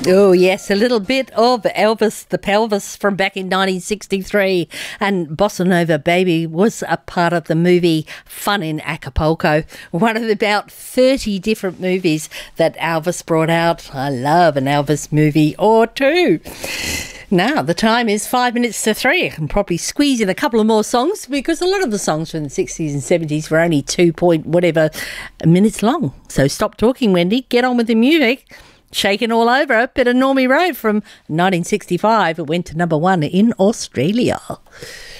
Oh, yes, a little bit of Elvis the Pelvis from back in 1963. And Bossa Nova Baby was a part of the movie Fun in Acapulco, one of about 30 different movies that Elvis brought out. I love an Elvis movie or two. Now, the time is 5 minutes to 3. I can probably squeeze in a couple of more songs because a lot of the songs from the 60s and 70s were only 2 minutes long. So stop talking, Wendy. Get on with the music. Shaking All Over, a bit of Normie Road from 1965. It went to number 1 in Australia.